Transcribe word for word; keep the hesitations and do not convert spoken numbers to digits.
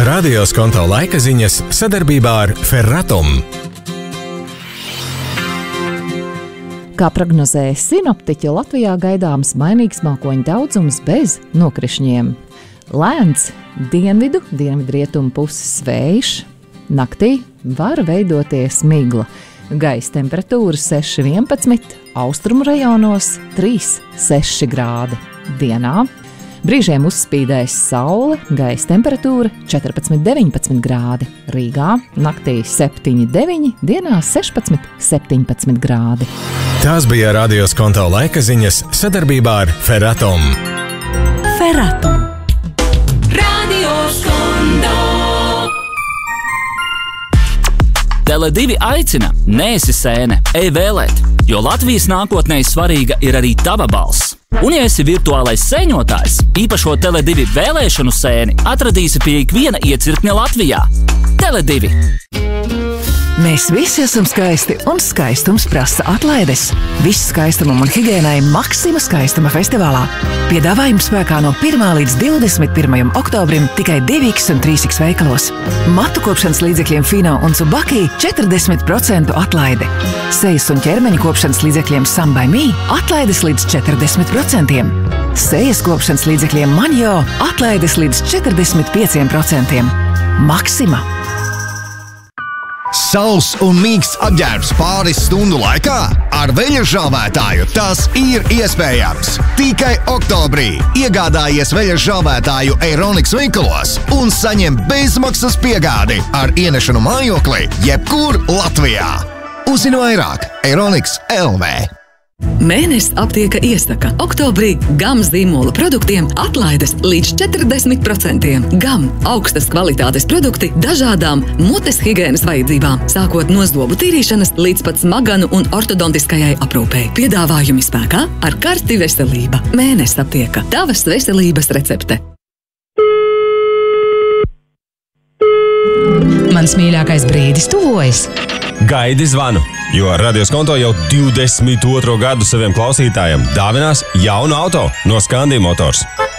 Radio Skonto laika ziņas sadarbībā ar Ferratum. Kā prognozēja sinoptiķi, Latvijā gaidāms mainīgs mākoņu daudzums bez nokrišņiem. Lēns dienvidu, dienvidrietumu puses vējš. Naktī var veidoties migla. Gaisa temperatūra seši vienpadsmit, austrumu rajonos trīs seši grādi. Dienā brīžiem uzspīdēs saule, gaisa temperatūra četrpadsmit deviņpadsmit grādi. Rīgā naktī septiņi deviņi, dienā sešpadsmit septiņpadsmit grādi. Tās bija Radio Skonto laika ziņas sadarbībā ar Ferratum. Ferratum. Radio Skonto. Tele divi aicina, neesi sēne, ej vēlēt, jo Latvijas nākotnē svarīga ir arī tava balss. Un ja esi virtuālais sēņotājs, īpašo Tele divi vēlēšanu sēni atradīsi pie ikviena iecirkņa Latvijā. Tele divi. Mēs visi esam skaisti, un skaistums prasa atlaides. Viss skaistumam un higiēnai Maxima skaistuma festivālā. Piedāvājums spēkā no pirmā līdz divdesmit pirmajam oktobrim tikai divi iks un trīs iks veikalos. Matu kopšanas līdzekļiem Fino un Tsubaki četrdesmit procentu atlaide. Sejas un ķermeņa kopšanas līdzekļiem Sambai Mi atlaides līdz četrdesmit procentiem. Sejas kopšanas līdzekļiem Manjo atlaides līdz četrdesmit pieciem procentiem. Maxima. Sauss un mīksts apģērbs pāris stundu laikā? Ar veļa žāvētāju tas ir iespējams. Tikai oktobrī iegādājies veļa žāvētāju Eironix veikalos un saņem bezmaksas piegādi ar ienešanu mājoklī jebkur Latvijā. Uzzini vairāk Eironix L V. Mēnesis aptieka iesaka. Oktobrī Gam zīmola produktiem atlaides līdz četrdesmit procentiem. Gam – augstas kvalitātes produkti dažādām mutes higienas vajadzībām, sākot no zobu tīrīšanas līdz pat smaganu un ortodontiskajai aprūpei. Piedāvājumi spēkā ar karti veselība. Mēnesis aptieka. Tavas veselības recepte. Mans mīļākais brīdis tuvojas. Gaidi zvanu, jo Radio Skonto jau divdesmit otro gadu saviem klausītājiem dāvinās jaunu auto no Scandi Motors.